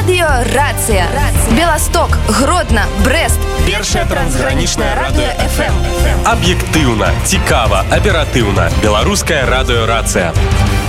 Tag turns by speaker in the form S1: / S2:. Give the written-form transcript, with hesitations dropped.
S1: Радиорация. Белосток, Гродно, Брест.
S2: Першая трансграничная радио FM.
S3: Аб'ектыўна, цікава, аператыўна. Беларуская радыёрацыя.